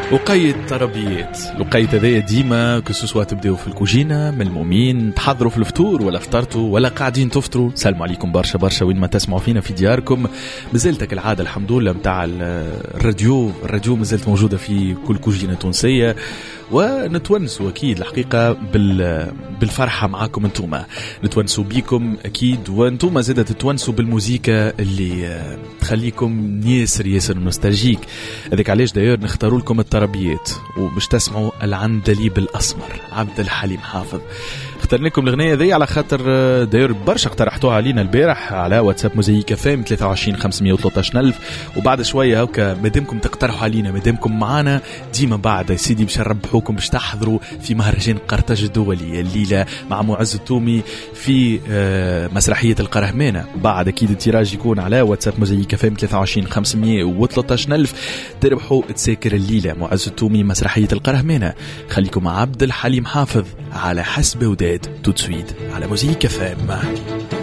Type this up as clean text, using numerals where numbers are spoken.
وقيت طربيات لقيت هذايا ديما كسوسوا تبداو في الكوجينه ملمومين تحضروا في الفطور ولا فطرتوا ولا قاعدين تفطروا. سلام عليكم برشا برشا وين ما تسمعوا فينا في دياركم. مازلتك العاده الحمد لله متاع الراديو مازلت موجوده في كل كوجينه تونسيه ونتونسوا أكيد الحقيقة بالفرحة معاكم انتوما نتونسوا بيكم أكيد وانتوما زادة تتونسوا بالموسيقى اللي تخليكم ياسر نوستالجيك. هذاك علاش داير نختاروا لكم الطربيات وباش تسمعوا العندليب الأسمر عبد الحليم حافظ. اخترنا لكم الأغنية ذي على خاطر داير برشا اقترحتوها علينا البارح على واتساب موزيكا فام 23 513 ألف. وبعد شوية هكا مادامكم تقترحوا علينا مادامكم معانا ديما بعد سيدي باش نربحوكم باش تحضروا في مهرجان قرطاج الدولي الليلة مع معز التومي في مسرحية القرهمانة. بعد أكيد التيراج يكون على واتساب موزيكا فام 23 513 ألف تربحوا تساكر الليلة معز التومي مسرحية القرهمانة. خليكم مع عبد الحليم حافظ على حسب وداد توت سويت على موزيكا فام.